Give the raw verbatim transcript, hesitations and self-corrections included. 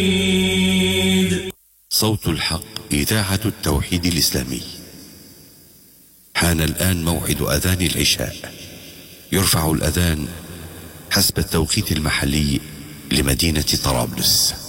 صوت الحق إذاعة التوحيد الإسلامي. حان الآن موعد أذان العشاء. يرفع الأذان حسب التوقيت المحلي لمدينة طرابلس.